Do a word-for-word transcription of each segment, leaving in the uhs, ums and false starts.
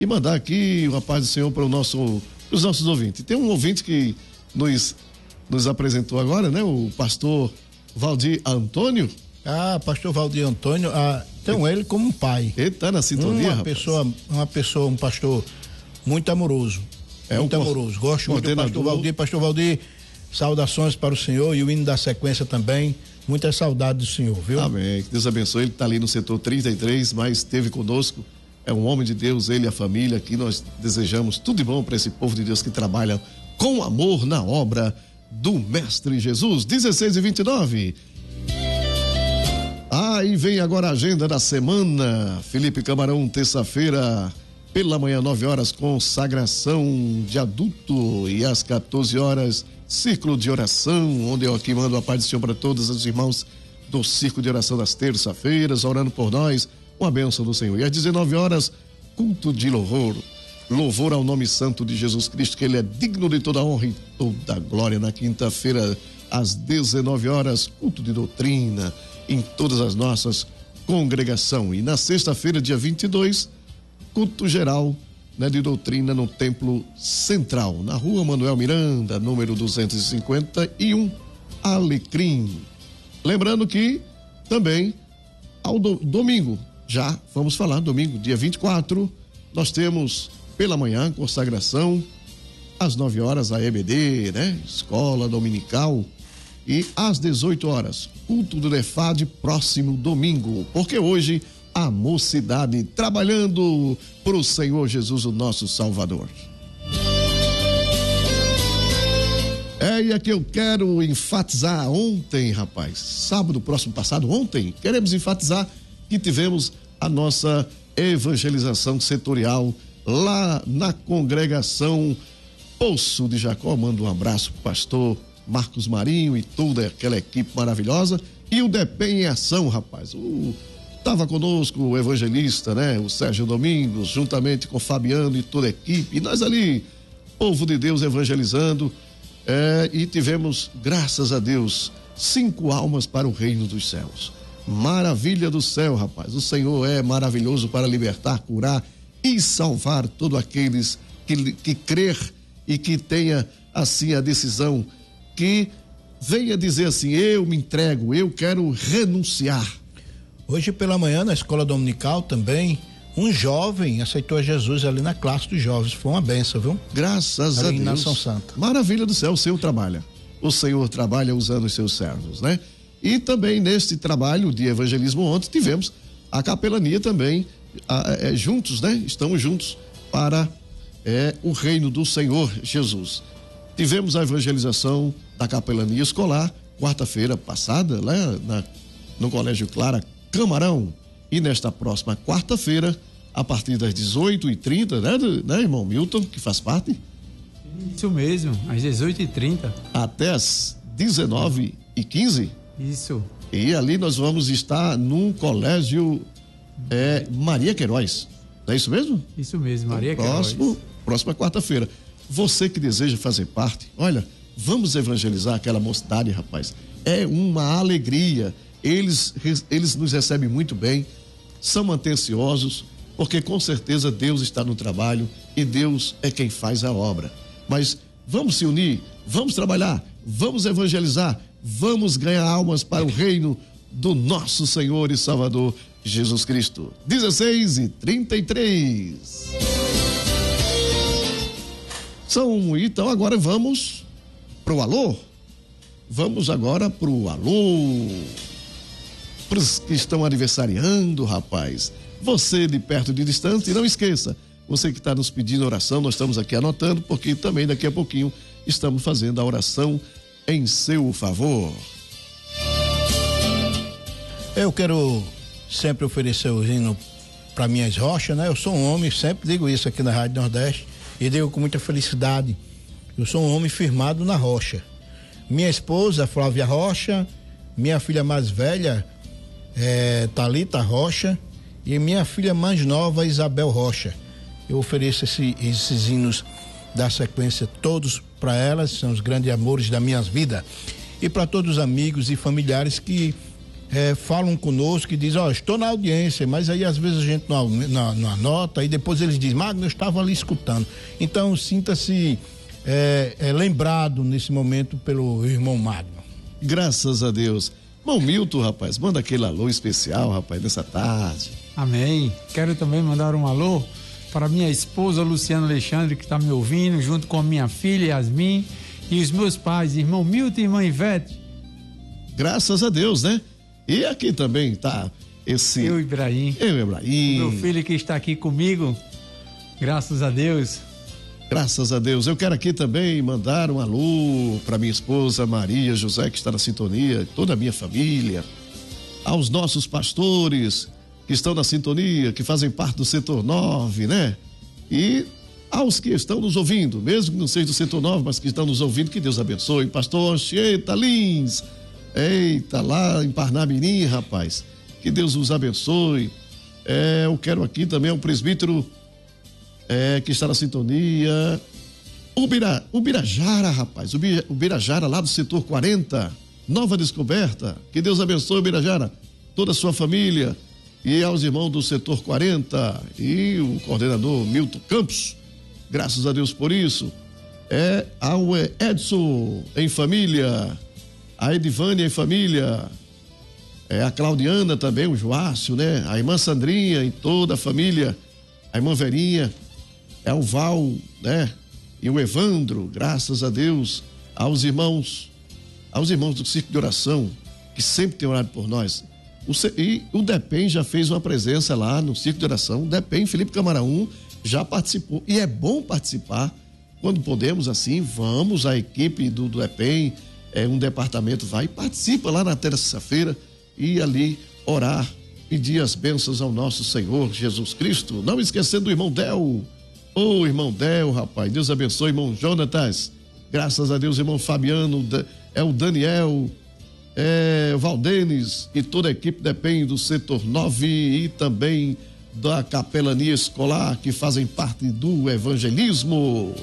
e mandar aqui uma paz do Senhor para o nosso, os nossos ouvintes. Tem um ouvinte que nos, nos apresentou agora, né? O pastor Valdir Antônio. Ah, pastor Valdir Antônio, ah, tenho ele como um pai. Ele tá na sintonia, uma rapaz. pessoa, uma pessoa, um pastor muito amoroso. É muito um amoroso. Gosto muito do pastor Valdir. Pastor Valdir, saudações para o senhor e o hino da sequência também. Muita saudade do senhor, viu? Amém. Que Deus abençoe. Ele está ali no setor trinta e três, mas esteve conosco. É um homem de Deus, ele e a família, que nós desejamos tudo de bom para esse povo de Deus que trabalha com amor na obra do Mestre Jesus. dezesseis e vinte e nove. Aí ah, vem agora a agenda da semana. Felipe Camarão, terça-feira, pela manhã, nove horas, consagração de adulto, e às quatorze horas, círculo de oração, onde eu aqui mando a paz do Senhor para todos os irmãos do círculo de oração das terça-feiras, orando por nós, uma bênção do Senhor. E às dezenove horas, culto de louvor, louvor ao nome santo de Jesus Cristo, que ele é digno de toda honra e toda glória. Na quinta-feira, às dezenove horas, culto de doutrina em todas as nossas congregações. E na sexta-feira, dia vinte e dois, culto geral, né, de doutrina no Templo Central, na rua Manuel Miranda, número duzentos e cinquenta e um, Alecrim. Lembrando que também ao do, domingo, já vamos falar, domingo, dia vinte e quatro, nós temos pela manhã consagração, às nove horas a E B D, né? Escola Dominical, e às dezoito horas, culto do Nefad, próximo domingo, porque hoje a mocidade trabalhando para o Senhor Jesus, o nosso Salvador. É, e aqui eu quero enfatizar ontem, rapaz, sábado próximo passado, ontem, queremos enfatizar que tivemos a nossa evangelização setorial lá na congregação Poço de Jacó. Mando um abraço pro pastor Marcos Marinho e toda aquela equipe maravilhosa. E o D P em ação, rapaz. O, tava conosco o evangelista, né? O Sérgio Domingos, juntamente com o Fabiano e toda a equipe. E nós ali, povo de Deus evangelizando. É, e tivemos, graças a Deus, cinco almas para o reino dos céus. Maravilha do céu, rapaz. O Senhor é maravilhoso para libertar, curar e salvar todos aqueles que, que crer e que tenha assim a decisão, que venha dizer assim: eu me entrego, eu quero renunciar. Hoje pela manhã na escola dominical também, um jovem aceitou a Jesus ali na classe dos jovens. Foi uma benção, viu? Graças ali a Deus. Na Nação Santa. Maravilha do céu, o Senhor trabalha. O Senhor trabalha usando os seus servos, né? E também neste trabalho de evangelismo ontem tivemos a capelania também, a, é, juntos, né? Estamos juntos para é, o reino do Senhor Jesus. Tivemos a evangelização da capelania escolar, quarta-feira passada, lá na, no Colégio Clara Camarão. E nesta próxima quarta-feira, a partir das dezoito e trinta, né, né, irmão Milton, que faz parte? Isso mesmo, às dezoito e trinta. Até às dezenove e quinze. Isso. E ali nós vamos estar no Colégio é, Maria Queiroz. Não é isso mesmo? Isso mesmo, Maria próximo, Queiroz. Próxima quarta-feira. Você que deseja fazer parte, olha, vamos evangelizar aquela mocidade, rapaz. É uma alegria. Eles, eles nos recebem muito bem, são atenciosos, porque com certeza Deus está no trabalho e Deus é quem faz a obra. Mas vamos se unir, vamos trabalhar, vamos evangelizar, vamos ganhar almas para o reino do nosso Senhor e Salvador Jesus Cristo. dezesseis e trinta e três. São, então agora vamos pro alô. Vamos agora pro alô. Para os que estão aniversariando, rapaz. Você de perto e de distante, e não esqueça, você que está nos pedindo oração, nós estamos aqui anotando, porque também daqui a pouquinho estamos fazendo a oração em seu favor. Eu quero sempre oferecer o hino para minhas rochas, né? Eu sou um homem, sempre digo isso aqui na Rádio Nordeste, e digo com muita felicidade. Eu sou um homem firmado na rocha. Minha esposa, Flávia Rocha, minha filha mais velha, é, Thalita Rocha, e minha filha mais nova, Isabel Rocha. Eu ofereço esse, esses hinos da sequência todos para elas, são os grandes amores da minha vida. E para todos os amigos e familiares que é, falam conosco e dizem, ó, oh, estou na audiência, mas aí às vezes a gente não, não, não anota, e depois eles dizem, Magno, eu estava ali escutando. Então sinta-se é, é, lembrado nesse momento pelo irmão Magno. Graças a Deus. Irmão Milton, rapaz, manda aquele alô especial, rapaz, nessa tarde. Amém. Quero também mandar um alô para minha esposa Luciana Alexandre, que está me ouvindo, junto com a minha filha Yasmin e os meus pais, irmão Milton e irmã Ivete. Graças a Deus, né? E aqui também tá esse... Eu, Ibrahim. Eu, Ibrahim. Meu filho que está aqui comigo, graças a Deus. Graças a Deus. Eu quero aqui também mandar um alô para minha esposa Maria José, que está na sintonia, toda a minha família, aos nossos pastores que estão na sintonia, que fazem parte do setor nove, né? E aos que estão nos ouvindo, mesmo que não seja do setor nove, mas que estão nos ouvindo, que Deus abençoe. Pastor Anchieta Lins, eita, lá em Parnamirim, rapaz, que Deus os abençoe. É, eu quero aqui também o presbítero É, que está na sintonia. Ubira, Ubirajara, rapaz. Ubira, Ubirajara, lá do setor quarenta. Nova Descoberta. Que Deus abençoe, Ubirajara. Toda a sua família. E aos irmãos do setor quarenta. E o coordenador Milton Campos. Graças a Deus por isso. É ao Edson em família. A Edivânia em família. É a Claudiana também, o Joácio, né? A irmã Sandrinha e toda a família. A irmã Verinha. É o Val, né? E o Evandro, graças a Deus, aos irmãos, aos irmãos do Círculo de Oração, que sempre tem orado por nós. O, e o Depem já fez uma presença lá no Círculo de Oração. O Depem, Felipe Camarão, já participou. E é bom participar quando podemos, assim, vamos, a equipe do, do Depem, é, um departamento vai e participa lá na terça-feira e ali orar, pedir as bênçãos ao nosso Senhor Jesus Cristo. Não esquecendo do irmão Del. Ô, oh, irmão Del, rapaz, Deus abençoe, irmão Jonatas, graças a Deus, irmão Fabiano, é o Daniel, é o Valdenes e toda a equipe depende do setor nove e também da capelania escolar que fazem parte do evangelismo.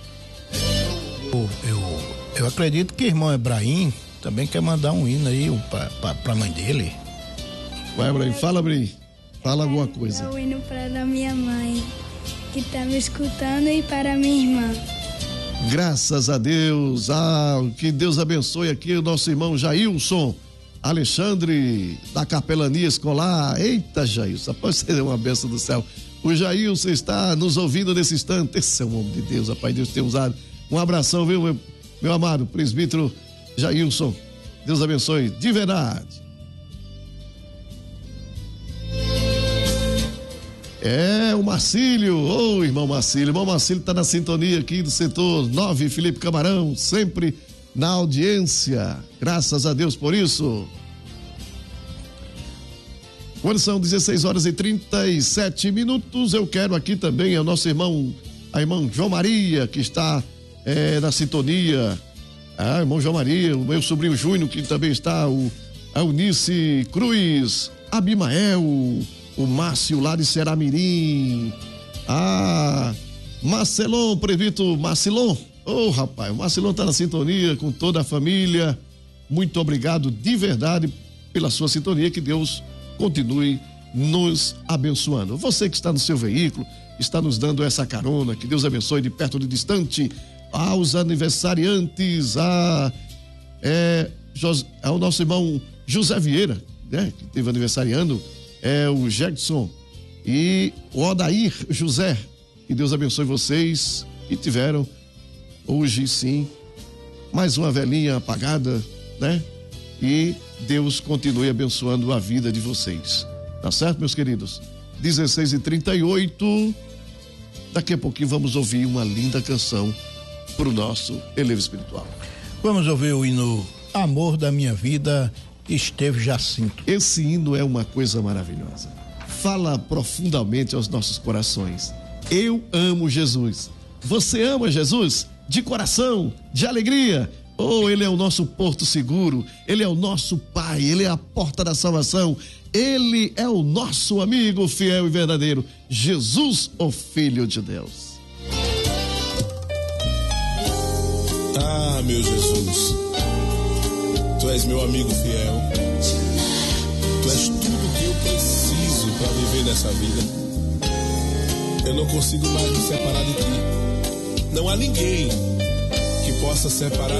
Eu, eu, eu acredito que o irmão Ibrahim também quer mandar um hino aí pra, pra, pra mãe dele. Vai, Ibrahim, fala, Ibrahim, fala alguma coisa. Um hino para a minha mãe, que está me escutando, e para minha irmã. Graças a Deus. Ah, que Deus abençoe aqui o nosso irmão Jailson Alexandre, da capelania escolar. Eita, Jailson, rapaz, você é uma bênção do céu. O Jailson está nos ouvindo nesse instante. Esse é um homem de Deus, rapaz, Deus tem usado. Um abração, viu, meu, meu amado presbítero Jailson. Deus abençoe de verdade. É, o Marcílio, ô oh, irmão Marcílio, irmão Marcílio tá na sintonia aqui do setor nove, Felipe Camarão, sempre na audiência, graças a Deus por isso. Quando são dezesseis horas e trinta e sete minutos, eu quero aqui também o nosso irmão, a irmã João Maria, que está é, na sintonia, ah, irmão João Maria, o meu sobrinho Júnior, que também está, o a Eunice Cruz, Abimael, o Márcio lá de Ceramirim, a Marcelon, previto Marcelon, ô oh, rapaz, o Marcelon tá na sintonia com toda a família, muito obrigado de verdade pela sua sintonia, que Deus continue nos abençoando. Você que está no seu veículo, está nos dando essa carona, que Deus abençoe de perto ou de distante, aos aniversariantes, a, é, ao nosso irmão José Vieira, né, que teve aniversariando, é o Jackson e o Odair José, que Deus abençoe vocês, que tiveram hoje sim mais uma velhinha apagada, né? E Deus continue abençoando a vida de vocês, tá certo, meus queridos? dezesseis e trinta e oito, daqui a pouquinho vamos ouvir uma linda canção pro nosso elevo espiritual. Vamos ouvir o hino Amor da Minha Vida, Esteve Jacinto. Esse hino é uma coisa maravilhosa. Fala profundamente aos nossos corações. Eu amo Jesus. Você ama Jesus? De coração, de alegria? Oh, ele é o nosso porto seguro. Ele é o nosso Pai. Ele é a porta da salvação. Ele é o nosso amigo fiel e verdadeiro. Jesus, o Filho de Deus. Ah, meu Jesus, Tu és meu amigo fiel. Tu és tudo que eu preciso para viver nessa vida. Eu não consigo mais me separar de ti. Não há ninguém que possa separar